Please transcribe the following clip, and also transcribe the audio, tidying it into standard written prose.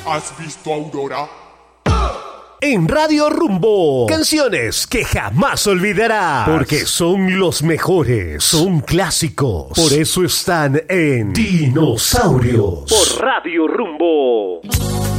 ¿Has visto Aurora? En Radio Rumbo, canciones que jamás olvidarás, porque son los mejores, son clásicos, por eso están en Dinosaurios, por Radio Rumbo.